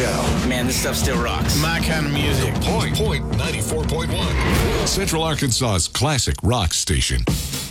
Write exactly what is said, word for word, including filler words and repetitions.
show. Man, this stuff still rocks. My kind of music. Point, Point ninety-four point one. Central Arkansas's classic rock station.